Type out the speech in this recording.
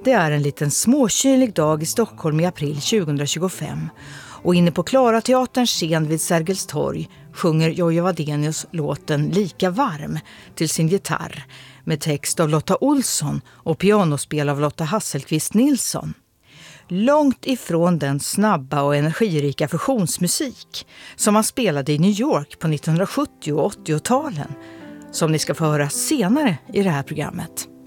Det är en liten småkylig dag i Stockholm i april 2025 och inne på Klara Teaterns scen vid Sergels torg sjunger Jojje Wadenius låten Lika varm till sin gitarr med text av Lotta Olsson och pianospel av Lotta Hasselqvist Nilsson. Långt ifrån den snabba och energirika fusionsmusik som man spelade i New York på 1970- och 80-talen som ni ska få höra senare i det här programmet.